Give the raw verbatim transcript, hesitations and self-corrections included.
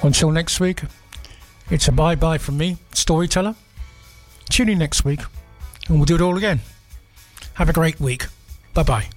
Until next week, it's a bye-bye from me, Storyteller. Tune in next week and we'll do it all again. Have a great week. Bye-bye.